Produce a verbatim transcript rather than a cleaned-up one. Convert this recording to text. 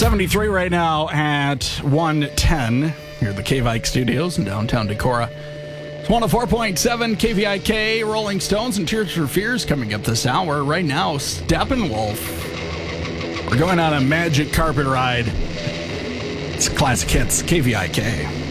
seventy-three right now at one ten here at the K-Vike Studios in downtown Decorah. It's one oh four point seven K V I K, Rolling Stones and Tears for Fears coming up this hour. Right now, Steppenwolf. We're going on a magic carpet ride. It's classic hits, K V I K.